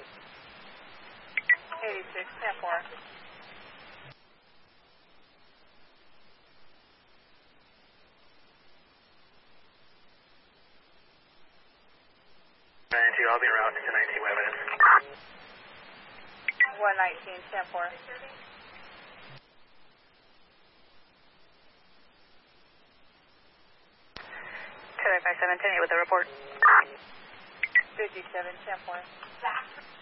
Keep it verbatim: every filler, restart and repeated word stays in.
eighty-six, ten four. ninety-two, I'll be around to nineteen, web evidence. one nineteen, ten four. two eight five seven, ten eight with a report. fifty-seven, ten four.